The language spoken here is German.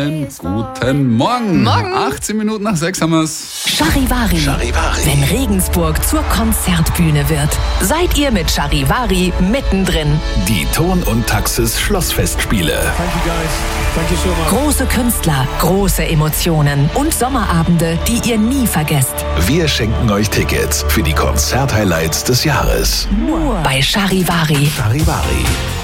Guten Morgen. 18 Minuten nach 6 haben wir's. Charivari. Wenn Regensburg zur Konzertbühne wird, seid ihr mit Charivari mittendrin. Die Ton und Taxis Schlossfestspiele. Große Künstler, große Emotionen und Sommerabende, die ihr nie vergesst. Wir schenken euch Tickets für die Konzerthighlights des Jahres. Nur bei Charivari. Charivari.